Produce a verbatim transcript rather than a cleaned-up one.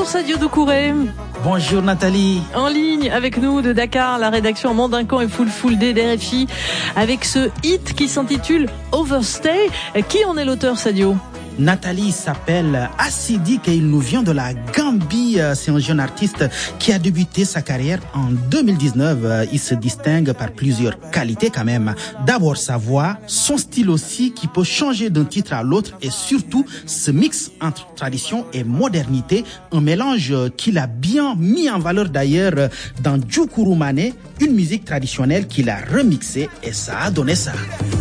Bonjour Sadio Doucouré. Bonjour Nathalie. En ligne avec nous de Dakar, la rédaction Mandincan et Full Full Day d'R F I, avec ce hit qui s'intitule Overstay. Qui en est l'auteur, Sadio ? Nathalie s'appelle Assidik et il nous vient de la Gambie. C'est un jeune artiste qui a débuté sa carrière en deux mille dix-neuf. Il se distingue par plusieurs qualités quand même. D'abord sa voix, son style aussi qui peut changer d'un titre à l'autre et surtout ce mix entre tradition et modernité. Un mélange qu'il a bien mis en valeur d'ailleurs dans Djoukourou Mané, une musique traditionnelle qu'il a remixée et ça a donné ça.